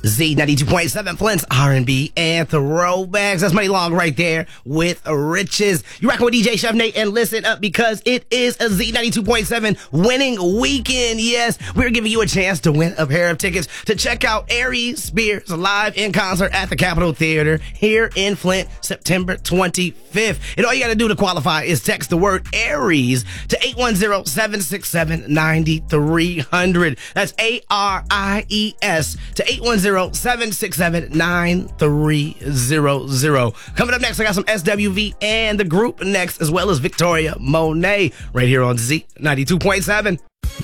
Z92.7 Flint's R&B and throwbacks. That's Money Long right there with Riches. You rocking with DJ Chef Nate, and listen up because it is a Z92.7 winning weekend. Yes, we're giving you a chance to win a pair of tickets to check out Aries Spears live in concert at the Capitol Theater here in Flint, September 25th. And all you got to do to qualify is text the word Aries to 810-767-9300. That's ARIES to 810-767-9300. Coming up next, I got some SWV and the group next, as well as Victoria Monet right here on Z92.7.